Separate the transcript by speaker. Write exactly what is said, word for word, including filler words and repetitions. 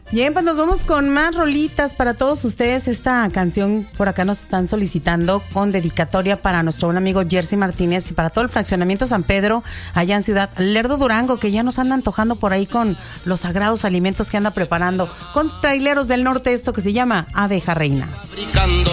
Speaker 1: Bien, pues nos vamos con más rolitas para todos ustedes. Esta canción por acá nos están solicitando con dedicatoria para nuestro buen amigo Jersey Martínez y para todo el fraccionamiento San Pedro, allá en Ciudad Lerdo, Durango, que ya nos anda antojando por ahí con los sagrados alimentos que anda preparando con traileros del norte, esto que se llama Abeja Reina.